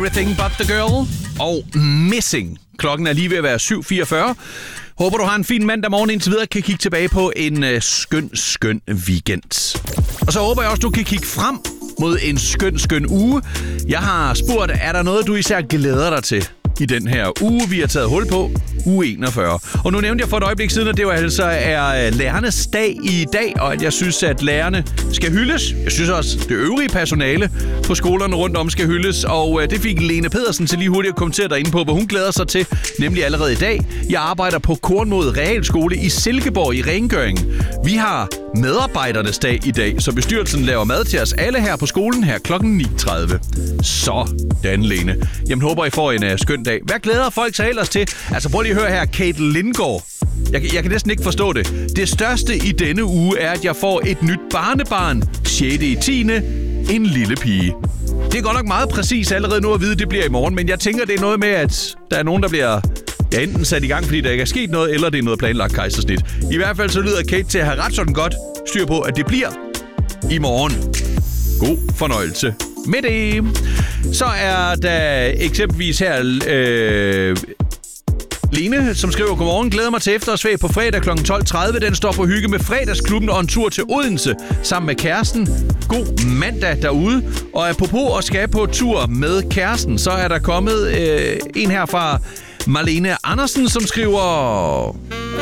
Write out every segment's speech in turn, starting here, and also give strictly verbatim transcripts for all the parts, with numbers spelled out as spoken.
Everything But The Girl og Missing. Klokken er lige ved at være syv fireogfyrre. Håber, du har en fin mandag morgen indtil videre, kan kigge tilbage på en øh, skøn, skøn weekend. Og så håber jeg også, du kan kigge frem mod en skøn, skøn uge. Jeg har spurgt, er der noget, du især glæder dig til i den her uge, vi har taget hul på, uge enogfyrre. Og nu nævnte jeg for et øjeblik siden, at det jo altså er lærernes dag i dag, og at jeg synes, at lærerne skal hyldes. Jeg synes også, det øvrige personale på skolerne rundt om skal hyldes, og det fik Lene Pedersen til lige hurtigt at kommentere derinde på, hvad hun glæder sig til, nemlig allerede i dag. Jeg arbejder på Kornmod Realskole i Silkeborg i rengøring. Vi har medarbejdernes dag i dag, så bestyrelsen laver mad til os alle her på skolen her klokken ni tredive. Sådan, Lene. Jamen, håber I får en uh, skøn dag. Hvad glæder folk sig ellers til? Altså, prøv lige at høre her, Kate Lindgaard. Jeg, jeg kan næsten ikke forstå det. Det største i denne uge er, at jeg får et nyt barnebarn. sjette i tiende En lille pige. Det er godt nok meget præcis allerede nu at vide, det bliver i morgen, men jeg tænker, det er noget med, at der er nogen, der bliver ja, enten sat i gang, fordi der ikke er sket noget, eller det er noget planlagt kejsersnit. I hvert fald så lyder Kate til at have ret sådan godt styr på, at det bliver i morgen. God fornøjelse med det. Så er der eksempelvis her øh, Lene, som skriver, godmorgen, glæder mig til efterårsferie på fredag klokken tolv tredive. Den står på hygge med fredagsklubben og en tur til Odense sammen med kæresten. God mandag derude. Og apropos at skal på tur med kæresten, så er der kommet øh, en her fra Marlene Andersen, som skriver,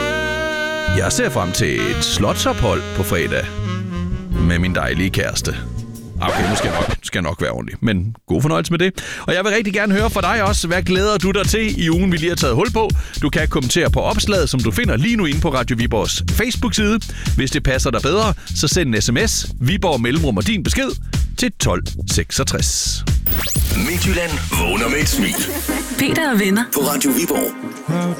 jeg ser frem til et slotsophold på fredag med min dejlige kæreste. Okay, nu skal jeg, nok, skal jeg nok være ordentlig, men god fornøjelse med det. Og jeg vil rigtig gerne høre fra dig også, hvad glæder du dig til i ugen, vi lige har taget hul på. Du kan kommentere på opslaget, som du finder lige nu inde på Radio Viborgs Facebook-side. Hvis det passer dig bedre, så send en sms, Viborg mellemrum og din besked til tolv seksogtres. Midtjylland vågner med et smil. Peter og venner på Radio Viborg.